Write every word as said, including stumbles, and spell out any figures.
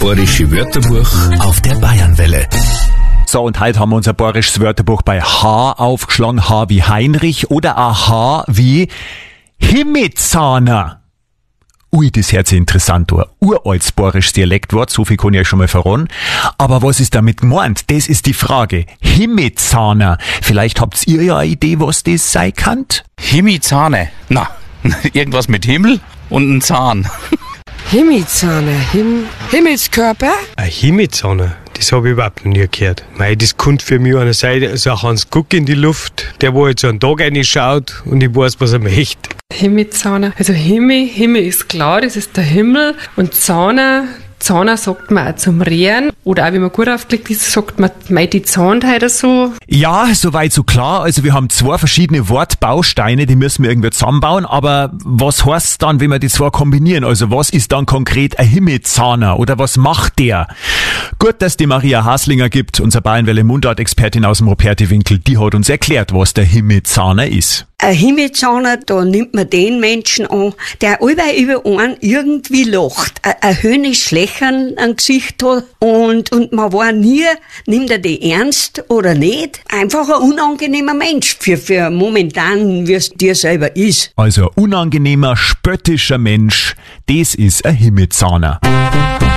bayerische Wörterbuch auf der Bayernwelle. So, und heute haben wir unser bayerisches Wörterbuch bei H aufgeschlagen. H wie Heinrich oder ein H wie Himmelzahner. Ui, das hört sich interessant an. Uraltes bayerisches Dialektwort, so viel kann ich euch schon mal verraten. Aber was ist damit gemeint? Das ist die Frage. Himmelzahner. Vielleicht habt ihr ja eine Idee, was das sein kann? Himmelzahner. Na, irgendwas mit Himmel und ein Zahn. Himmelzahner, Him Himmelskörper? Ein Himmelzahner, das habe ich überhaupt noch nie gehört. Mei, das könnte für mich einer sein, so ein Hans Guck in die Luft, der wo jetzt so einen Tag reinschaut und ich weiß, was er möchte. Himmelzahner, also Himmel, Himmel ist klar, das ist der Himmel. Und Zahner, Zahner sagt man auch zum Rehren. Oder auch, wenn man gut aufgelegt ist, sagt man, mei, die zahnt heute so. Ja, soweit so klar. Also wir haben zwei verschiedene Wortbausteine, die müssen wir irgendwie zusammenbauen. Aber was heißt dann, wenn wir die zwei kombinieren? Also was ist dann konkret ein Himmelzahner? Oder was macht der? Gut, dass die Maria Haslinger gibt, unsere Bayernwelle Mundart-Expertin aus dem Ruperti-Winkel, die hat uns erklärt, was der Himmelzahner ist. Ein Himmelzahner, da nimmt man den Menschen an, der allweil über einen irgendwie lacht. Ein, ein höhnisches Lächeln am Gesicht hat und, und man weiß nie, nimmt er die ernst oder nicht. Einfach ein unangenehmer Mensch für, für momentan, wie es dir selber ist. Also ein unangenehmer, spöttischer Mensch, das ist ein Himmelzahner.